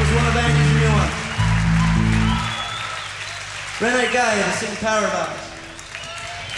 It's one of Andy's new ones. Renee Gay to sing Paradise.